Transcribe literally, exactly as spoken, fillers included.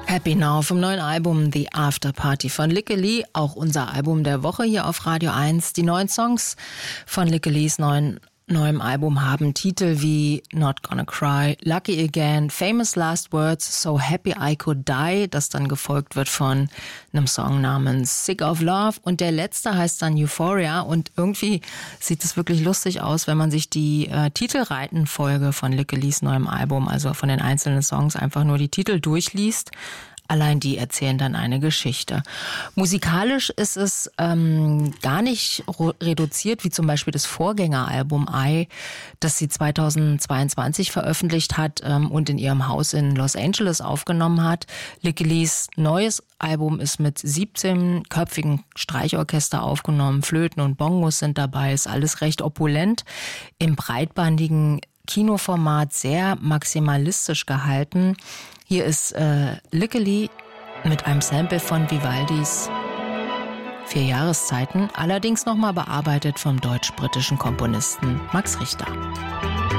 Happy Now vom neuen Album The After Party von Lykke Li, auch unser Album der Woche hier auf Radio eins. Die neuen Songs von Lykke Lis neuen neuem Album haben Titel wie Not Gonna Cry, Lucky Again, Famous Last Words, So Happy I Could Die, das dann gefolgt wird von einem Song namens Sick of Love, und der letzte heißt dann Euphoria, und irgendwie sieht es wirklich lustig aus, wenn man sich die äh, Titelreihenfolge von Lykke Lis neuem Album, also von den einzelnen Songs, einfach nur die Titel durchliest. Allein die erzählen dann eine Geschichte. Musikalisch ist es ähm, gar nicht ro- reduziert, wie zum Beispiel das Vorgängeralbum I, das sie zweitausendzweiundzwanzig veröffentlicht hat ähm, und in ihrem Haus in Los Angeles aufgenommen hat. Lykke Lis neues Album ist mit siebzehnköpfigen Streichorchester aufgenommen, Flöten und Bongos sind dabei, ist alles recht opulent, im breitbandigen Kinoformat sehr maximalistisch gehalten. Hier ist äh, Lykke Li mit einem Sample von Vivaldis Vier Jahreszeiten, allerdings nochmal bearbeitet vom deutsch-britischen Komponisten Max Richter.